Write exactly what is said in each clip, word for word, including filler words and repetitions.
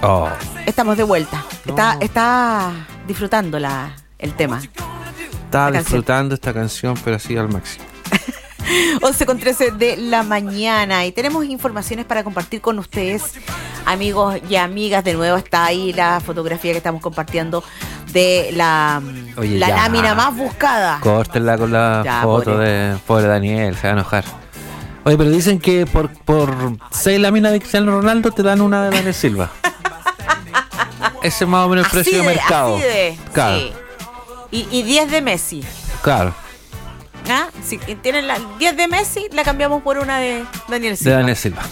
Oh. Estamos de vuelta. No. Está, está disfrutando la, el tema. Estaba disfrutando esta canción, pero así al máximo. once con trece de la mañana y tenemos informaciones para compartir con ustedes, amigos y amigas. De nuevo está ahí la fotografía que estamos compartiendo de la, Oye, la ya. lámina más buscada. Córtenla con la Ya, foto pobre. de pobre Daniel, se va a enojar. Oye, pero dicen que por, por seis láminas de Cristiano Ronaldo te dan una de Daniel Silva. Ese es más o menos el Así precio de, de, mercado. así de, Claro, sí. Y, y diez de Messi. claro, ¿Ah? Si tienen la diez de Messi, la cambiamos por una de Daniel de Silva. Daniel Silva.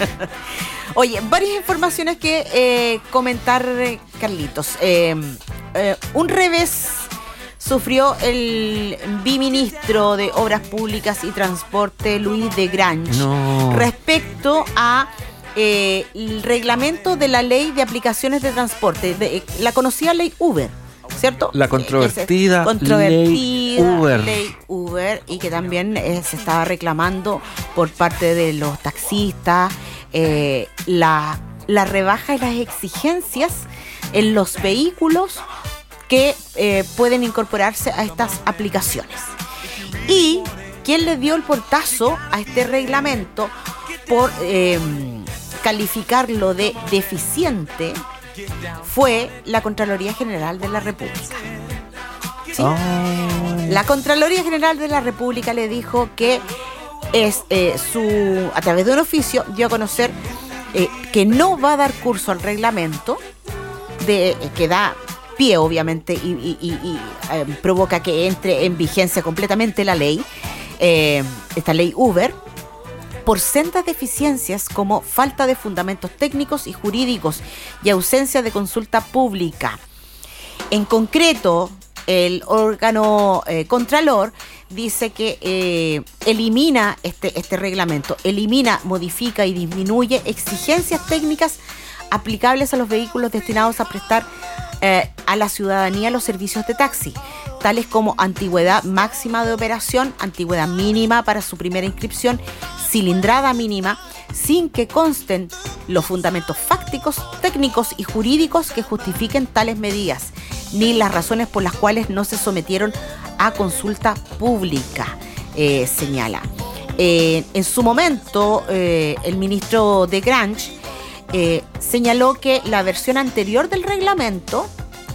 Oye, varias informaciones que eh, comentar, eh, Carlitos. Eh, eh, un revés sufrió el viceministro de Obras Públicas y Transporte, Luis de Grange, No. respecto a eh, el reglamento de la ley de aplicaciones de transporte, de, eh, la conocida ley Uber, ¿cierto? La controvertida, Eh, controvertida ley Uber. ley Uber, y que también eh, se estaba reclamando por parte de los taxistas eh, la, la rebaja y las exigencias en los vehículos que eh, pueden incorporarse a estas aplicaciones. Y quien le dio el portazo a este reglamento por eh, calificarlo de deficiente fue la Contraloría General de la República. ¿Sí? Oh. La Contraloría General de la República le dijo que es eh, su a través de un oficio dio a conocer eh, que no va a dar curso al reglamento de, eh, que da pie, obviamente, y, y, y, y eh, provoca que entre en vigencia completamente la ley, eh, esta ley Uber, por sendas deficiencias como falta de fundamentos técnicos y jurídicos y ausencia de consulta pública. En concreto, el órgano eh, Contralor dice que eh, elimina este, este reglamento, elimina, modifica y disminuye exigencias técnicas aplicables a los vehículos destinados a prestar eh, a la ciudadanía los servicios de taxi, tales como antigüedad máxima de operación, antigüedad mínima para su primera inscripción, cilindrada mínima, sin que consten los fundamentos fácticos, técnicos y jurídicos que justifiquen tales medidas, ni las razones por las cuales no se sometieron a consulta pública, eh, señala. Eh, en su momento, eh, el ministro de Grange eh, señaló que la versión anterior del reglamento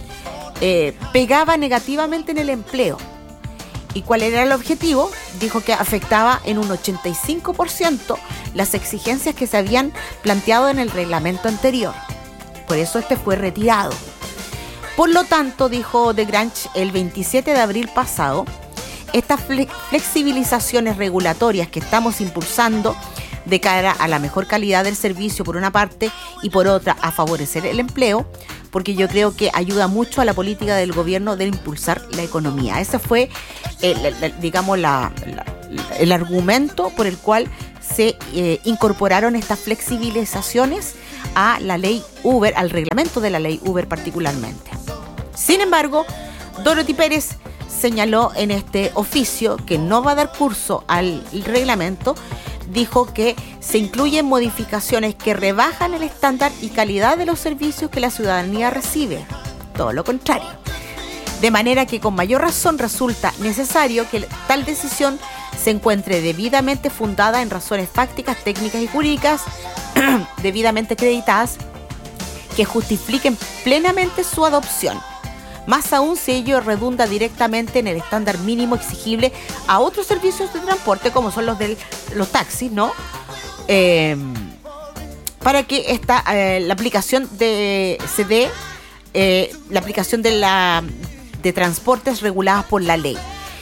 eh, pegaba negativamente en el empleo. ¿Y cuál era el objetivo? Dijo que afectaba en un ochenta y cinco por ciento las exigencias que se habían planteado en el reglamento anterior. Por eso este fue retirado. Por lo tanto, dijo de Grange el veintisiete de abril pasado, estas flexibilizaciones regulatorias que estamos impulsando de cara a la mejor calidad del servicio por una parte y por otra a favorecer el empleo, porque yo creo que ayuda mucho a la política del gobierno de impulsar la economía. Ese fue, el, el, digamos, la, la, el argumento por el cual se eh, incorporaron estas flexibilizaciones a la ley Uber, al reglamento de la ley Uber particularmente. Sin embargo, Dorothy Pérez señaló en este oficio que no va a dar curso al reglamento. Dijo que se incluyen modificaciones que rebajan el estándar y calidad de los servicios que la ciudadanía recibe. Todo lo contrario. De manera que con mayor razón resulta necesario que tal decisión se encuentre debidamente fundada en razones fácticas, técnicas y jurídicas debidamente acreditadas que justifiquen plenamente su adopción. Más aún si ello redunda directamente en el estándar mínimo exigible a otros servicios de transporte, como son los de los taxis, ¿no? Eh, para que esta, eh, la aplicación de se dé, eh, la aplicación de la de transportes reguladas por la ley.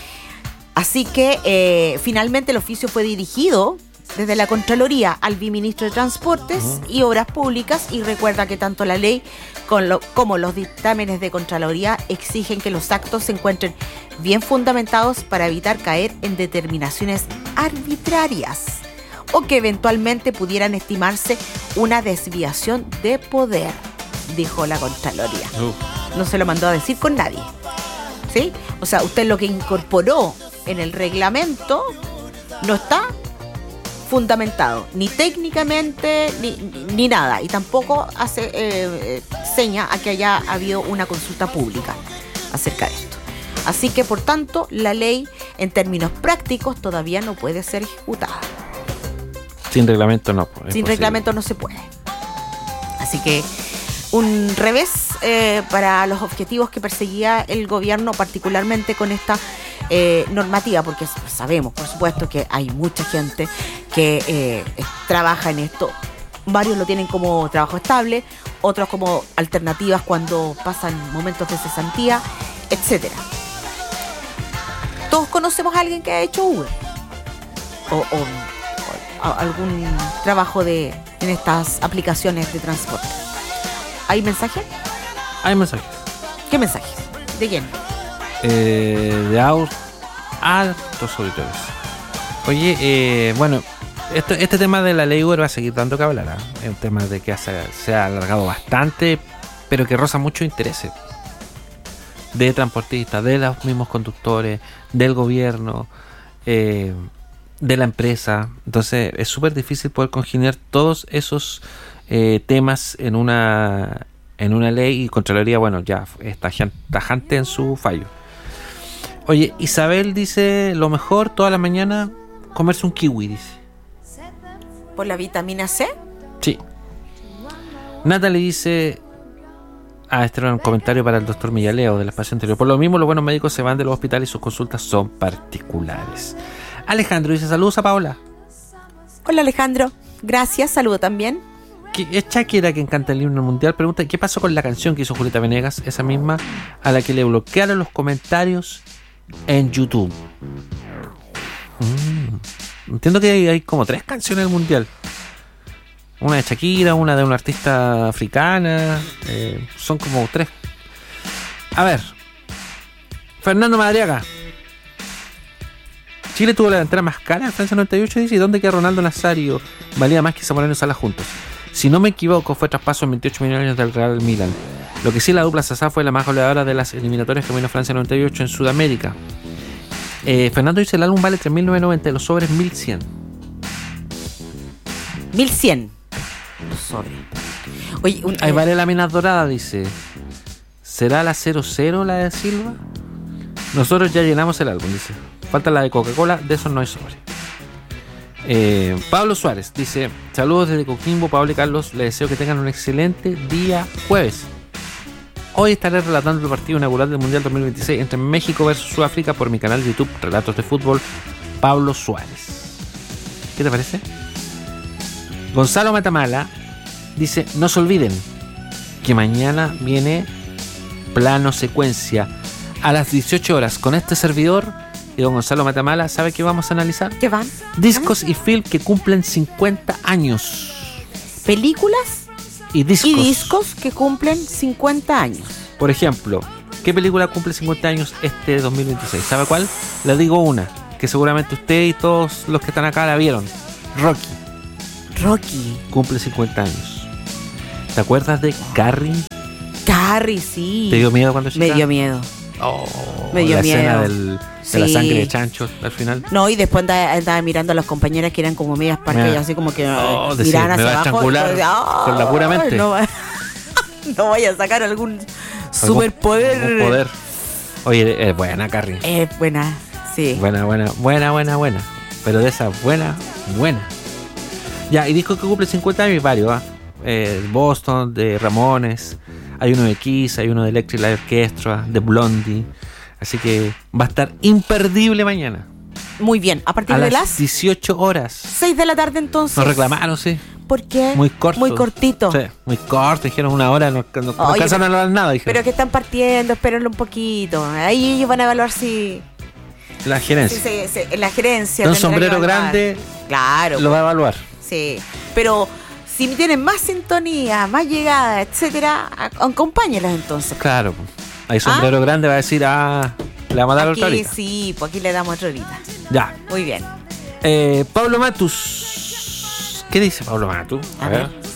Así que eh, finalmente el oficio fue dirigido desde la Contraloría al viceministro de Transportes uh-huh. y Obras Públicas, y recuerda que tanto la ley con lo, como los dictámenes de Contraloría exigen que los actos se encuentren bien fundamentados para evitar caer en determinaciones arbitrarias o que eventualmente pudieran estimarse una desviación de poder, dijo la Contraloría. Uh. No se lo mandó a decir con nadie, ¿sí? O sea, usted lo que incorporó en el reglamento no está fundamentado, ni técnicamente, ni, ni, ni nada, y tampoco hace eh, seña a que haya habido una consulta pública acerca de esto. Así que, por tanto, la ley, en términos prácticos, todavía no puede ser ejecutada. Sin reglamento no. Sin posible. reglamento no se puede. Así que, un revés eh, para los objetivos que perseguía el gobierno, particularmente con esta eh, normativa, porque sabemos, por supuesto, que hay mucha gente que eh, trabaja en esto. Varios lo tienen como trabajo estable, otros como alternativas cuando pasan momentos de cesantía, etcétera. Todos conocemos a alguien que ha hecho Uber o, o, o algún trabajo de en estas aplicaciones de transporte. ¿Hay mensajes? Hay mensajes. ¿Qué mensajes? ¿De quién? Eh, de Aus altos auditores. Oye, eh, bueno, esto, este tema de la ley Uber va a seguir dando que hablar. ¿eh? Es un tema de que ha, se ha alargado bastante, pero que roza muchos intereses de transportistas, de los mismos conductores, del gobierno, eh, de la empresa. Entonces es súper difícil poder congeniar todos esos eh, temas en una en una ley, y Contraloría, bueno, ya está tajante en su fallo. Oye, Isabel dice, lo mejor toda la mañana comerse un kiwi, dice. ¿Por la vitamina C? Sí. Natalie dice, ah, este era un comentario para el doctor Millaleo del espacio anterior. Por lo mismo, los buenos médicos se van de los hospitales y sus consultas son particulares. Alejandro dice, saludos a Paola. Hola Alejandro, gracias, saludo también. Es Shakira quien canta el himno mundial. Pregunta, ¿qué pasó con la canción que hizo Julieta Venegas? Esa misma a la que le bloquearon los comentarios en YouTube. Mm. Entiendo que hay, hay como tres canciones del mundial. Una de Shakira, una de una artista africana. Eh, son como tres. A ver. Fernando Madariaga. Chile tuvo la delantera más cara en Francia noventa y ocho, dice. ¿Y dónde queda Ronaldo Nazario? Valía más que Zamorano y Sala juntos. Si no me equivoco, fue traspaso en veintiocho millones del Real Milan. Lo que sí, la dupla Sasá fue la más goleadora de las eliminatorias que vino Francia noventa y ocho en Sudamérica. Eh, Fernando dice, el álbum vale tres mil novecientos noventa, los sobres mil cien. mil cien. Los sobres. Oye, un, Ahí eh, vale la mina dorada, dice. ¿Será la cero cero la de Silva? Nosotros ya llenamos el álbum, dice. Falta la de Coca-Cola, de esos no hay sobre. Eh, Pablo Suárez dice, saludos desde Coquimbo, Pablo y Carlos, les deseo que tengan un excelente día jueves. Hoy estaré relatando el partido inaugural del Mundial dos mil veintiséis entre México versus Sudáfrica por mi canal de YouTube Relatos de Fútbol, Pablo Suárez. ¿Qué te parece? Gonzalo Matamala dice, no se olviden que mañana viene plano secuencia a las dieciocho horas con este servidor. Y don Gonzalo Matamala, ¿sabe qué vamos a analizar? ¿Qué van? Discos y film que cumplen cincuenta años. Películas y discos. y discos que cumplen cincuenta años. Por ejemplo, ¿qué película cumple cincuenta años este dos mil veintiséis? ¿Sabe cuál? Le digo una, que seguramente usted y todos los que están acá la vieron. Rocky. Rocky. Cumple cincuenta años. ¿Te acuerdas de Carrie? Carrie, sí. ¿Te dio miedo cuando chica? Me dio miedo. Oh, me dio la miedo. escena del, de sí. la sangre de chanchos al final. No, y después andaba, andaba mirando a las compañeras que eran como medias parques, y así como que oh, eh, miraban hacia me va abajo. A entonces, oh, con la pura mente. No, va, no vaya a sacar algún superpoder. Algún poder. Oye, es buena, Carrie. Es buena, sí. Buena, buena, buena, buena, buena. Pero de esa buena, buena. Ya, y discos que cumple cincuenta años, varios, ¿eh? eh, Boston, de Ramones. Hay uno de Kiss, hay uno de Electric Light Orchestra, de Blondie. Así que va a estar imperdible mañana. Muy bien, a partir a de las las dieciocho horas. seis de la tarde entonces. Nos reclamaron, sí. ¿Por qué? Muy corto. Muy cortito. Sí, muy corto, dijeron una hora, no, no, no alcanzan a hablar nada. Dijeron. Pero que están partiendo, espérenlo un poquito. Ahí ellos van a evaluar si... La gerencia. Sí, sí, sí, la gerencia. Un sombrero grande, claro, lo va a evaluar. Sí, pero si tienen más sintonía, más llegada, etcétera, acompáñelas entonces. Claro, hay sombrero ¿Ah? grande, va a decir, ah, le vamos a dar aquí, otra horita. Sí, pues aquí le damos otra horita. Ya. Muy bien. Eh, Pablo Matus. ¿Qué dice Pablo Matus? A, a ver. ver.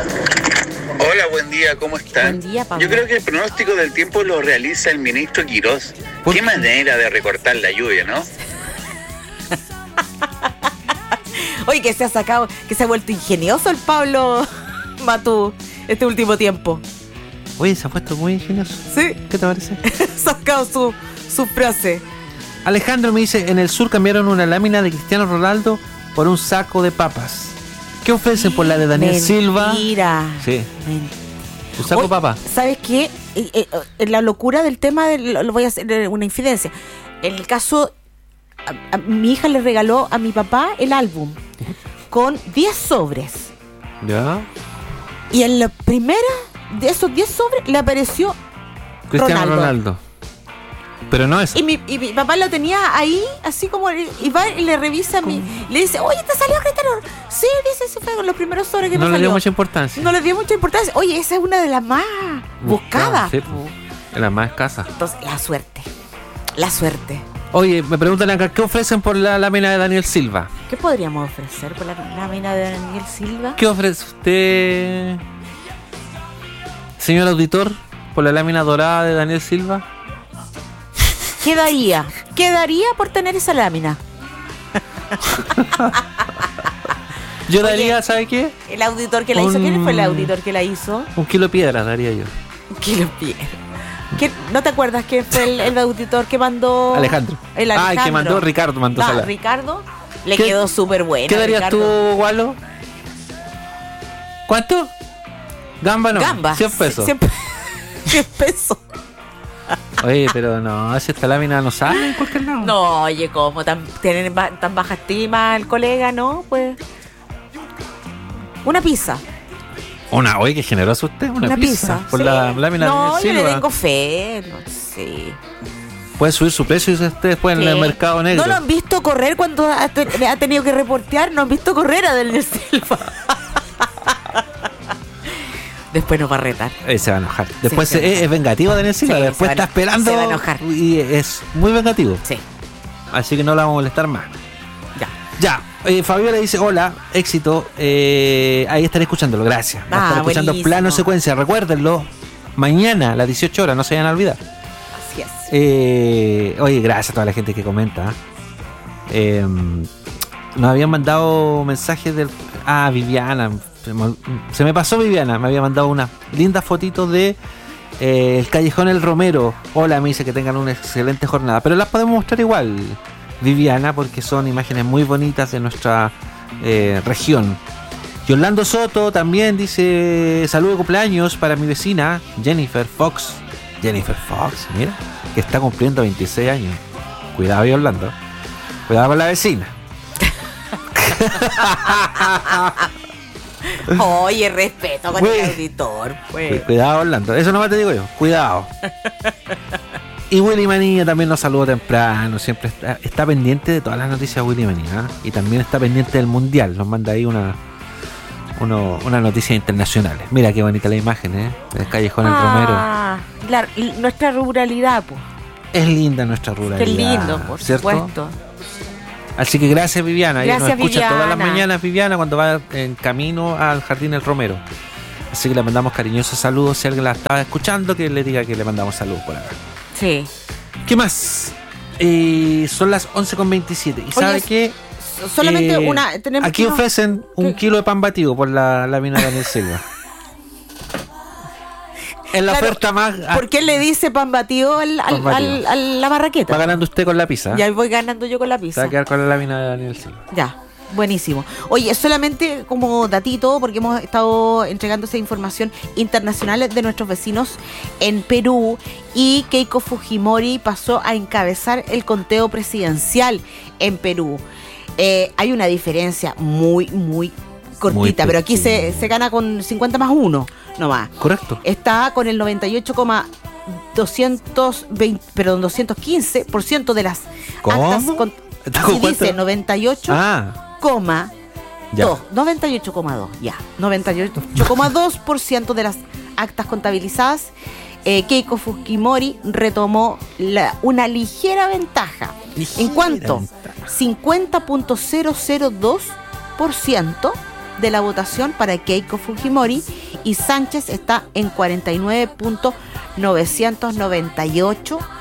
Hola, buen día, ¿cómo están? Buen día, Pablo. Yo creo que el pronóstico del tiempo lo realiza el ministro Quirós. Qué, qué manera de recortar la lluvia, ¿no? Oye, que se ha sacado, que se ha vuelto ingenioso el Pablo Matú este último tiempo. Oye, se ha puesto muy ingenioso. Sí. ¿Qué te parece? Sacado su, su frase. Alejandro me dice, en el sur cambiaron una lámina de Cristiano Ronaldo por un saco de papas. ¿Qué ofrecen por la de Daniel Mentira. Silva? Mira. Sí. Un saco de Oye, papas. ¿sabes qué? Eh, eh, eh, la locura del tema, de, lo, lo voy a hacer eh, una infidencia. En el caso, a, a, mi hija le regaló a mi papá el álbum con diez sobres. Ya. Y en la primera de esos diez sobres le apareció Cristiano Ronaldo. Ronaldo. Pero no es. Y mi, y mi papá lo tenía ahí, así como, y va y le revisa a mí. Le dice, oye, ¿te salió Cristiano? Sí, dice, sí, fue con los primeros sobres que No me le salió. dio mucha importancia. No le dio mucha importancia. Oye, esa es una de las más buscadas. Sí, es la más escasa. Entonces, la suerte. La suerte. Oye, me preguntan acá, ¿qué ofrecen por la lámina de Daniel Silva? ¿Qué podríamos ofrecer por la lámina de Daniel Silva? ¿Qué ofrece usted, señor auditor, por la lámina dorada de Daniel Silva? ¿Qué daría? ¿Qué daría por tener esa lámina? Yo Oye, daría, ¿sabe qué? El auditor que la hizo, Un- ¿quién fue el auditor que la hizo? Un kilo de piedra daría yo. Que lo pierde. ¿Qué- ¿No te acuerdas quién fue el, el auditor que mandó? Alejandro. El Ah, el Alejandro. que mandó Ricardo, mandó Ah, Sala. Ricardo. Le ¿Qué- quedó súper bueno. ¿Qué darías Ricardo. tú, Walo? ¿Cuánto? Gamba no. Gamba. cien pesos. cien cien pesos. Oye, pero no, si esta lámina no sale en cualquier lado. No, oye, ¿cómo? ¿Tan, tienen ba- tan baja estima el colega, no? Pues. Una pizza. Una, oye, qué generoso usted, una, Una, pizza. pizza. Por sí. la lámina de No, Daniel yo le Silva. tengo fe. No sé. Puede subir su precio y usted después en Sí. el mercado negro. ¿No lo han visto correr cuando ha, te- ha tenido que reportear? ¿No han visto correr a Daniel Silva? Después nos va a retar. Eh, se va a enojar. Después se va a es, enojar. es vengativo Daniel Silva. Sí, Después se va está a- esperando. se va a enojar. Y es muy vengativo. Sí, Así que no la vamos a molestar más. ya. Ya. Eh, Fabiola dice: hola, éxito. Eh, ahí estaré escuchándolo. Gracias. Va a Ah, estar escuchando buenísimo. plano secuencia. Recuérdenlo. Mañana a las dieciocho horas. No se vayan a olvidar. Así es. Eh, oye, gracias a toda la gente que comenta. Eh, nos habían mandado mensajes del. Ah, Viviana. Se me, se me pasó Viviana. Me había mandado unas lindas fotitos de eh, el Callejón El Romero. Hola, me dice que tengan una excelente jornada. Pero las podemos mostrar igual, Viviana, porque son imágenes muy bonitas de nuestra eh, región. Y Orlando Soto también dice: saludo de cumpleaños para mi vecina Jennifer Fox. Jennifer Fox, mira, que está cumpliendo veintiséis años. Cuidado, y Orlando. Cuidado con la vecina. Oye, respeto con Güey. el auditor, Cu- pues. Cuidado, Orlando. Eso nomás te digo yo. Cuidado. Y Willy Manía también nos saludó temprano. Siempre está, está pendiente de todas las noticias Willy Manía. ¿eh? Y también está pendiente del mundial. Nos manda ahí una uno, una noticia internacional. Mira qué bonita la imagen, ¿eh? Del Callejón El Romero. Ah, la- nuestra ruralidad, pues. Es linda nuestra ruralidad. Qué lindo, por ¿cierto? supuesto. Así que gracias, Viviana. Ella nos Gracias, escucha todas las Viviana. mañanas, Viviana, cuando va en camino al Jardín El Romero. Así que le mandamos cariñosos saludos. Si alguien la estaba escuchando, que le diga que le mandamos saludos por acá. Sí. ¿Qué más? Eh, son las once con veintisiete. ¿Y sabe Oye, qué? Solamente Eh, una. Tenemos aquí que no- ofrecen un ¿Qué? kilo de pan batido por la lámina de Daniel Silva. Es la Claro, oferta más. ah, ¿Por qué le dice pan batido al, al- Pan batido. al- a la barraqueta? Va ganando usted con la pizza. Ya voy ganando yo con la Se va pizza. a quedar con la lámina de Daniel Silva. Ya, buenísimo. Oye, solamente como datito, porque hemos estado entregando esa información internacional de nuestros vecinos en Perú, y Keiko Fujimori pasó a encabezar el conteo presidencial en Perú. Eh, hay una diferencia muy, muy cortita, Muy pero aquí se, pequeña. se gana con cincuenta más uno nomás. Correcto. Está con el noventa y ocho coma doscientos veinte, perdón, doscientos quince por ciento de las ¿Cómo? actas con, ¿Está con sí cuánto? dice noventa y ocho Ah, coma ya. dos, noventa y ocho coma dos, ya, noventa y ocho coma dos por ciento de las actas contabilizadas. eh, Keiko Fujimori retomó la, una ligera ventaja. Ligera ¿En cuánto? ventaja. cincuenta coma cero cero dos por ciento de la votación para Keiko Fujimori, y Sánchez está en cuarenta y nueve coma novecientos noventa y ocho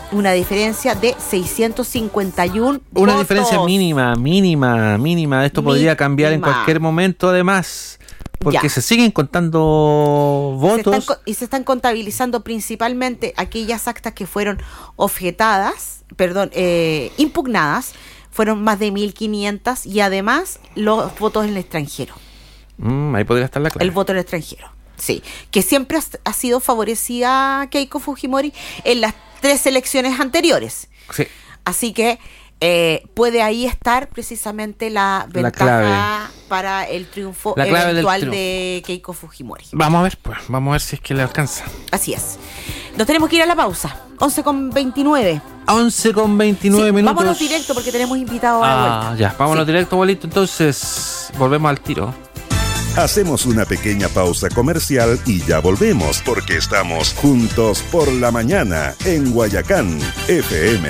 una diferencia de seiscientos cincuenta y uno Una votos. diferencia mínima, mínima, mínima. Esto Mínima. podría cambiar en cualquier momento, además, porque Ya. se siguen contando Se votos. están co- y se están contabilizando principalmente aquellas actas que fueron objetadas, perdón, eh, impugnadas, fueron más de mil quinientos, y además los votos en el extranjero, Mm, ahí podría estar la clave. el voto en el extranjero, sí, que siempre ha, ha sido favorecida Keiko Fujimori en las tres elecciones anteriores. Sí. Así que eh, puede ahí estar precisamente la La ventaja clave. para el triunfo La clave del eventual triunfo. de Keiko Fujimori. Vamos a ver, pues, vamos a ver si es que le alcanza. Así es. Nos tenemos que ir a la pausa. once con veintinueve. once con veintinueve Sí, minutos. vámonos directo porque tenemos invitados a la Ah, vuelta. ya, vámonos Sí. directo, abuelito. Entonces, volvemos al tiro. Hacemos una pequeña pausa comercial y ya volvemos porque estamos juntos por la mañana en Guayacán F M.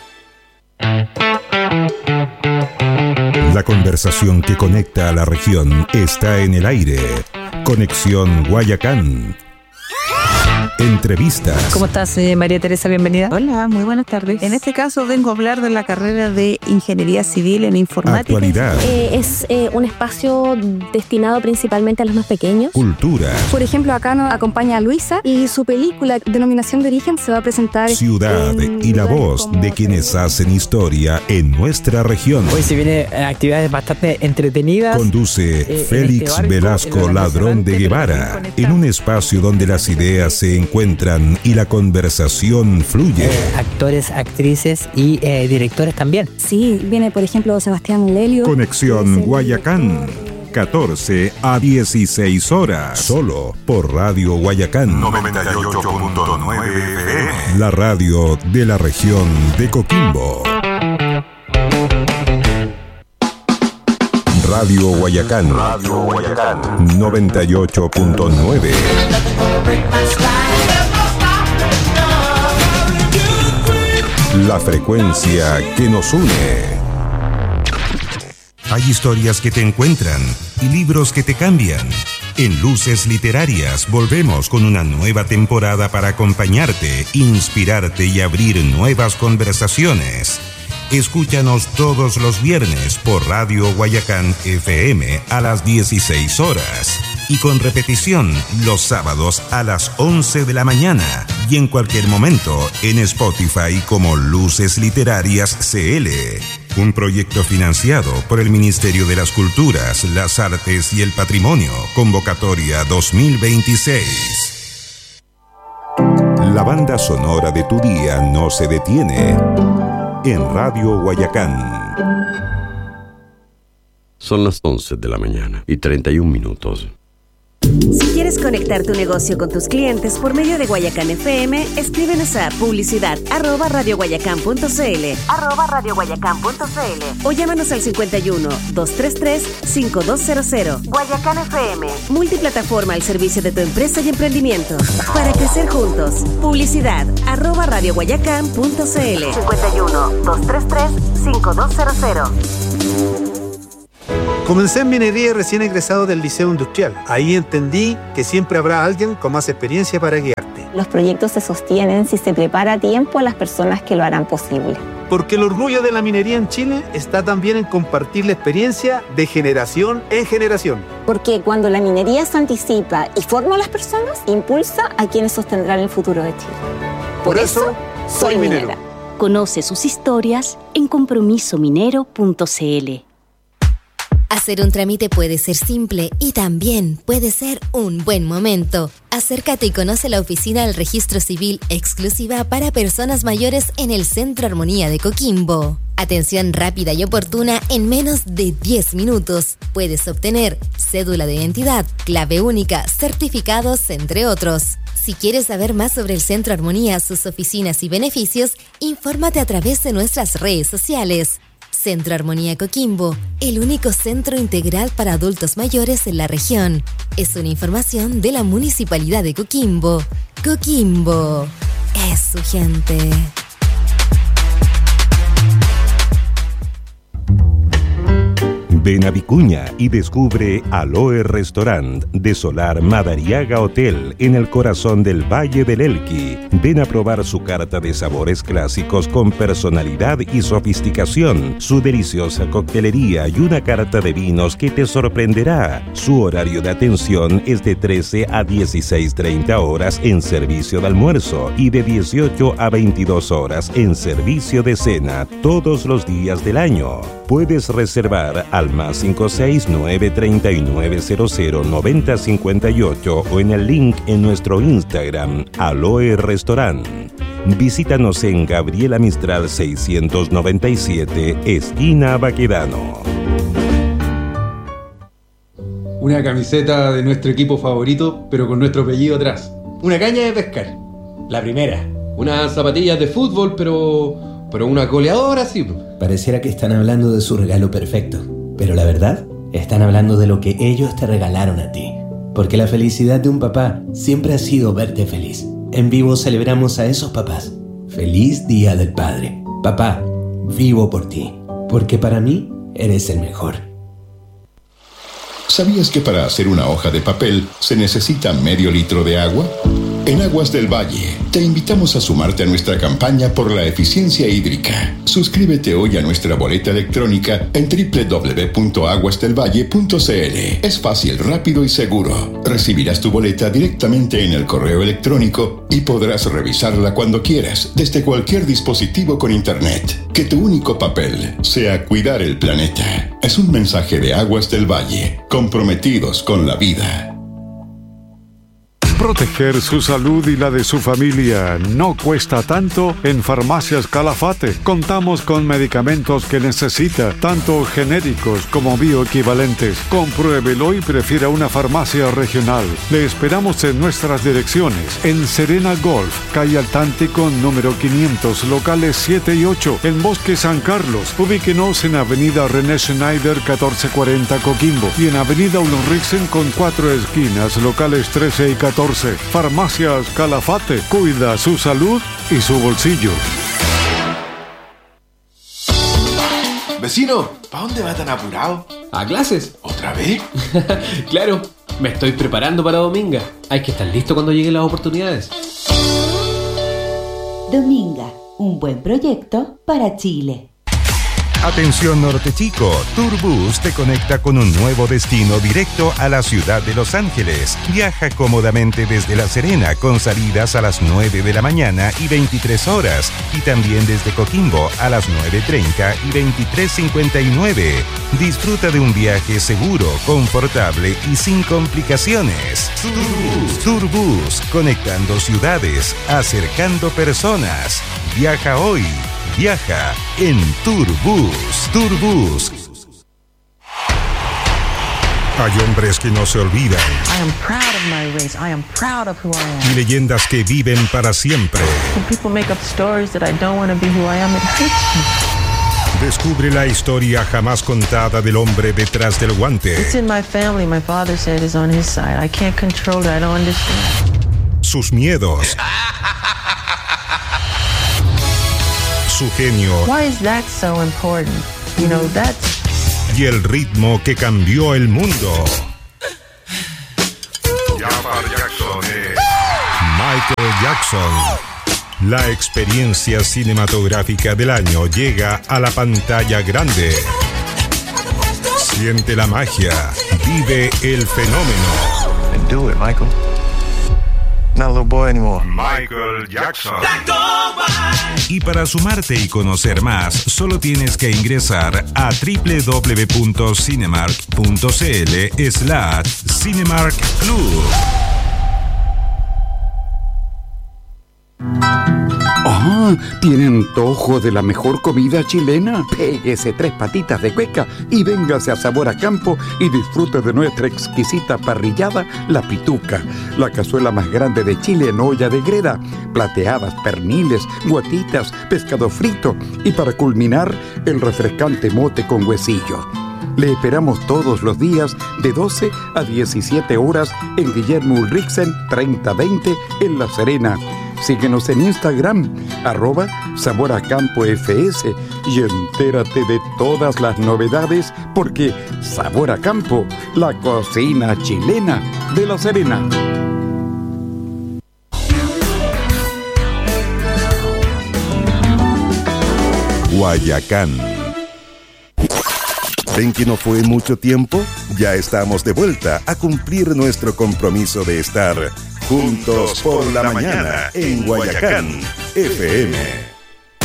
La conversación que conecta a la región está en el aire. Conexión Guayacán. Entrevistas. ¿Cómo estás, eh, María Teresa? Bienvenida. Hola, muy buenas tardes. En este caso vengo a hablar de la carrera de Ingeniería Civil en Informática. Actualidad. Eh, es eh, un espacio destinado principalmente a los más pequeños. Cultura. Por ejemplo, acá nos acompaña a Luisa y su película Denominación de Origen se va a presentar Ciudad en y la lugares voz como de quienes hacen historia en nuestra región. Hoy se vienen eh, actividades bastante entretenidas. Conduce en Félix este barco, Velasco en la Ladrón de restaurante, Guevara, pero también en un espacio donde las ideas se encuentran y la conversación fluye. eh, actores, actrices y eh, directores también. Sí, viene por ejemplo Sebastián Lelio. Conexión Guayacán, catorce a dieciséis horas, solo por Radio Guayacán noventa y ocho punto nueve F M. la radio de la región de Coquimbo. Radio Guayacán, Radio Guayacán. noventa y ocho punto nueve. La frecuencia que nos une. Hay historias que te encuentran y libros que te cambian. En Luces Literarias volvemos con una nueva temporada para acompañarte, inspirarte y abrir nuevas conversaciones. Escúchanos todos los viernes por Radio Guayacán F M a las dieciséis horas y con repetición los sábados a las once de la mañana y en cualquier momento en Spotify como Luces Literarias C L. Un proyecto financiado por el Ministerio de las Culturas, las Artes y el Patrimonio, convocatoria dos mil veintiséis. La banda sonora de tu día no se detiene en Radio Guayacán. Son las once de la mañana y treinta y un minutos. Si quieres conectar tu negocio con tus clientes por medio de Guayacán F M, escríbenos a publicidad arroba radioguayacán.cl arroba radioguayacán.cl o llámanos al cincuenta y uno, doscientos treinta y tres, cincuenta y dos cero cero. Guayacán F M, multiplataforma al servicio de tu empresa y emprendimiento. Para crecer juntos, publicidad arroba radioguayacán.cl cincuenta y uno, doscientos treinta y tres, cincuenta y dos cero cero. Comencé en minería recién egresado del Liceo Industrial. Ahí entendí que siempre habrá alguien con más experiencia para guiarte. Los proyectos se sostienen si se prepara a tiempo a las personas que lo harán posible. Porque el orgullo de la minería en Chile está también en compartir la experiencia de generación en generación. Porque cuando la minería se anticipa y forma a las personas, impulsa a quienes sostendrán el futuro de Chile. Por, Por eso, eso, soy minera. minera. Conoce sus historias en compromiso minero punto c l. Hacer un trámite puede ser simple y también puede ser un buen momento. Acércate y conoce la oficina del Registro Civil exclusiva para personas mayores en el Centro Armonía de Coquimbo. Atención rápida y oportuna en menos de diez minutos. Puedes obtener cédula de identidad, clave única, certificados, entre otros. Si quieres saber más sobre el Centro Armonía, sus oficinas y beneficios, infórmate a través de nuestras redes sociales. Centro Armonía Coquimbo, el único centro integral para adultos mayores en la región. Es una información de la Municipalidad de Coquimbo. Coquimbo es su gente. Ven a Vicuña y descubre Aloe Restaurant de Solar Madariaga Hotel en el corazón del Valle del Elqui. Ven a probar su carta de sabores clásicos con personalidad y sofisticación, su deliciosa coctelería y una carta de vinos que te sorprenderá. Su horario de atención es de trece a dieciséis treinta horas en servicio de almuerzo y de dieciocho a veintidós horas en servicio de cena todos los días del año. Puedes reservar al más cinco seis nueve tres nueve cero cero nueve cero cinco ocho o en el link en nuestro Instagram, Aloe Restaurant. Visítanos en Gabriela Mistral seiscientos noventa y siete, esquina Baquedano. Una camiseta de nuestro equipo favorito, pero con nuestro apellido atrás. Una caña de pescar. La primera. Unas zapatillas de fútbol, pero... pero una goleadora, sí. Pareciera que están hablando de su regalo perfecto, pero la verdad, están hablando de lo que ellos te regalaron a ti. Porque la felicidad de un papá siempre ha sido verte feliz. En Vivo celebramos a esos papás. Feliz Día del Padre. Papá, vivo por ti, porque para mí eres el mejor. ¿Sabías que para hacer una hoja de papel se necesita medio litro de agua? En Aguas del Valle, te invitamos a sumarte a nuestra campaña por la eficiencia hídrica. Suscríbete hoy a nuestra boleta electrónica en doble u doble u doble u punto aguas del valle punto c l. Es fácil, rápido y seguro. Recibirás tu boleta directamente en el correo electrónico y podrás revisarla cuando quieras, desde cualquier dispositivo con internet. Que tu único papel sea cuidar el planeta. Es un mensaje de Aguas del Valle, comprometidos con la vida. Proteger su salud y la de su familia no cuesta tanto en Farmacias Calafate. Contamos con medicamentos que necesita, tanto genéricos como bioequivalentes. Compruébelo y prefiera una farmacia regional. Le esperamos en nuestras direcciones. En Serena Golf, calle Altántico número quinientos, locales siete y ocho. En Bosque San Carlos, ubíquenos en Avenida René Schneider catorce cuarenta Coquimbo. Y en Avenida Ulriksen con cuatro esquinas, locales trece y catorce. Farmacias Calafate, cuida su salud y su bolsillo. Vecino, ¿para dónde va tan apurado? ¿A clases? ¿Otra vez? Claro, me estoy preparando para Dominga. Hay que estar listo cuando lleguen las oportunidades. Dominga, un buen proyecto para Chile. Atención Norte Chico, Turbus te conecta con un nuevo destino directo a la ciudad de Los Ángeles. Viaja cómodamente desde La Serena con salidas a las nueve de la mañana y veintitrés horas y también desde Coquimbo a las nueve treinta y veintitrés cincuenta y nueve. Disfruta de un viaje seguro, confortable y sin complicaciones. Turbus, Turbus, conectando ciudades, acercando personas. Viaja hoy. Viaja en Turbus. Turbus. Hay hombres que no se olvidan. I am proud of my race. I am proud of who I am. Y leyendas que viven para siempre. When people make up stories that I don't want to be who I am, it hurts me. Descubre la historia jamás contada del hombre detrás del guante. It's in my family. My father said it's on his side. I can't control it. I don't understand. Sus miedos. Su genio. Why is that so important? You know, that's... Y el ritmo que cambió el mundo. Michael Jackson. La experiencia cinematográfica del año llega a la pantalla grande. Siente la magia. Vive el fenómeno. And do it, Michael. Not a little boy anymore. Michael Jackson. Y para sumarte y conocer más, solo tienes que ingresar a doble u doble u doble u punto cinemark punto c l slash Cinemark Club. Ah, ¿tiene antojo de la mejor comida chilena? Péguese tres patitas de cueca y véngase a Sabor a Campo y disfrute de nuestra exquisita parrillada, La Pituca, la cazuela más grande de Chile en olla de greda, plateadas, perniles, guatitas, pescado frito y para culminar, el refrescante mote con huesillo. Le esperamos todos los días de doce a diecisiete horas en Guillermo Ulriksen treinta veinte en La Serena. Síguenos en Instagram, arroba Sabor a Campo F S, y entérate de todas las novedades, porque Sabor a Campo, la cocina chilena de La Serena. Guayacán. ¿Ven que no fue mucho tiempo? Ya estamos de vuelta a cumplir nuestro compromiso de estar juntos por la mañana en Guayacán F M.